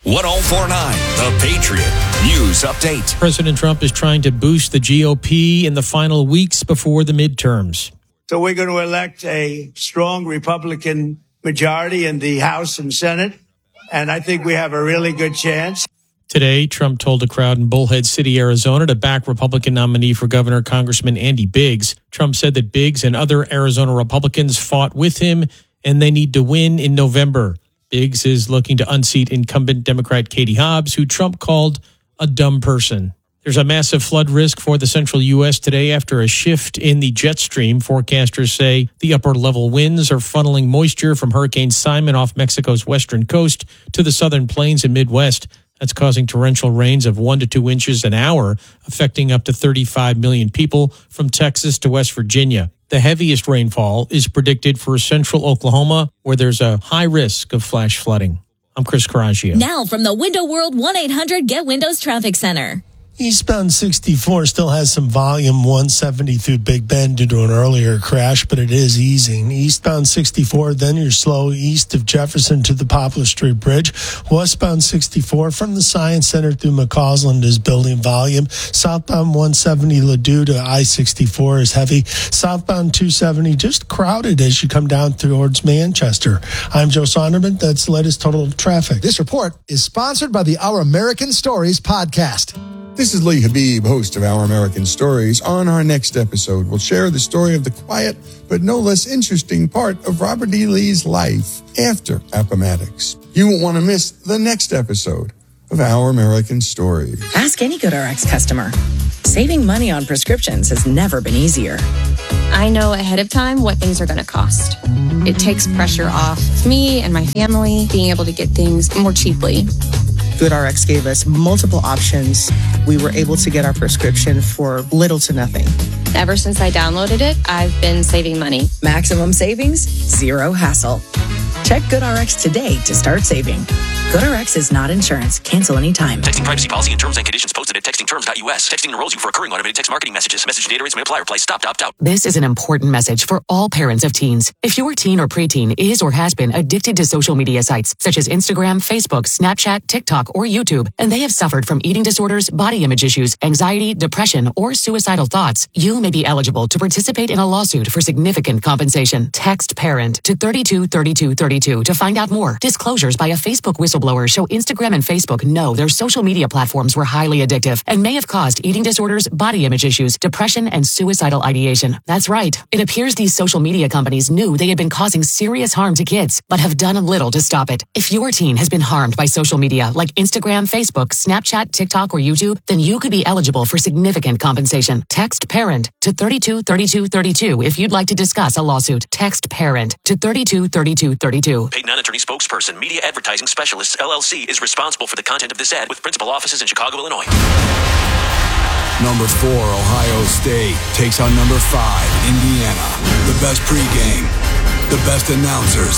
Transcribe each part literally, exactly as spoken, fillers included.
one oh four point nine The Patriot News Update. President Trump is trying to boost the G O P in the final weeks before the midterms. So we're going to elect a strong Republican majority in the House and Senate, and I think we have a really good chance. Today, Trump told a crowd in Bullhead City, Arizona, to back Republican nominee for governor, Congressman Andy Biggs. Trump said that Biggs and other Arizona Republicans fought with him, and they need to win in November. Biggs is looking to unseat incumbent Democrat Katie Hobbs, who Trump called a dumb person. There's a massive flood risk for the central U S today after a shift in the jet stream. Forecasters say the upper-level winds are funneling moisture from Hurricane Simon off Mexico's western coast to the southern plains and Midwest. That's causing torrential rains of one to two inches an hour, affecting up to thirty-five million people from Texas to West Virginia. The heaviest rainfall is predicted for central Oklahoma, where there's a high risk of flash flooding. I'm Chris Coraggio. Now from the Window World one eight hundred Get Windows Traffic Center. Eastbound sixty-four still has some volume one seventy through Big Bend due to an earlier crash, but it is easing. Eastbound sixty-four, then you're slow east of Jefferson to the Poplar Street Bridge. Westbound sixty-four from the Science Center through McCausland is building volume. Southbound one seventy Ladue to I sixty-four is heavy. Southbound two seventy just crowded as you come down towards Manchester. I'm Joe Sonderman. That's the latest total traffic. This report is sponsored by the Our American Stories podcast. This is Lee Habib, host of Our American Stories. On our next episode, we'll share the story of the quiet but no less interesting part of Robert E. Lee's life after Appomattox. You won't want to miss the next episode of Our American Stories. Ask any GoodRx customer. Saving money on prescriptions has never been easier. I know ahead of time what things are going to cost. It takes pressure off me and my family being able to get things more cheaply. GoodRx gave us multiple options. We were able to get our prescription for little to nothing. Ever since I downloaded it, I've been saving money. Maximum savings, zero hassle. Check GoodRx today to start saving. GoodRx is not insurance. Cancel anytime. Texting privacy policy and terms and conditions posted at texting terms dot U S. Texting enrolls you for recurring automated text marketing messages. Message data rates may apply. Reply stop, opt out. This is an important message for all parents of teens. If your teen or preteen is or has been addicted to social media sites such as Instagram, Facebook, Snapchat, TikTok, or YouTube, and they have suffered from eating disorders, body image issues, anxiety, depression, or suicidal thoughts, you may be eligible to participate in a lawsuit for significant compensation. Text PARENT to thirty-two thirty-two thirty-two to find out more. Disclosures by a Facebook whistleblower show Instagram and Facebook know their social media platforms were highly addictive and may have caused eating disorders, body image issues, depression, and suicidal ideation. That's right. It appears these social media companies knew they had been causing serious harm to kids, but have done little to stop it. If your teen has been harmed by social media like Instagram, Facebook, Snapchat, TikTok, or YouTube, then you could be eligible for significant compensation. Text PARENT to thirty-two thirty-two thirty-two if you'd like to discuss a lawsuit. Text PARENT to thirty-two thirty-two thirty-two. Paid non-attorney spokesperson, Media Advertising Specialists, L L C, is responsible for the content of this ad with principal offices in Chicago, Illinois. Number four, Ohio State, takes on number five, Indiana. The best pregame, the best announcers.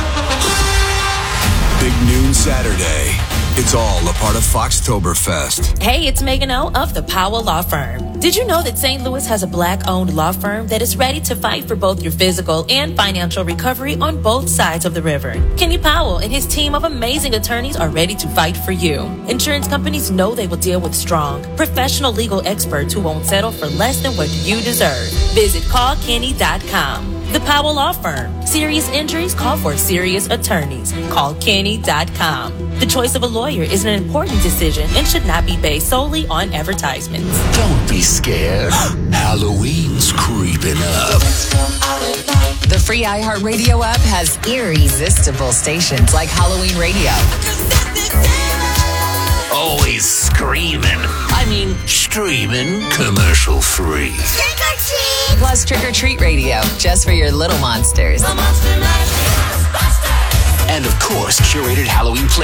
Big noon Saturday. It's all a part of Foxtoberfest. Hey, it's Megan O of the Powell Law Firm. Did you know that Saint Louis has a black-owned law firm that is ready to fight for both your physical and financial recovery on both sides of the river? Kenny Powell and his team of amazing attorneys are ready to fight for you. Insurance companies know they will deal with strong, professional legal experts who won't settle for less than what you deserve. Visit call kenny dot com. The Powell Law Firm. Serious injuries call for serious attorneys. Call kenny dot com. The choice of a lawyer is an important decision and should not be based solely on advertisements. Don't be scared. Halloween's creeping up. The free iHeartRadio app has irresistible stations like Halloween Radio. Always screaming. I mean, streaming commercial free. Trick or treat! Plus Trick or Treat Radio, just for your little monsters. And of course, curated Halloween play.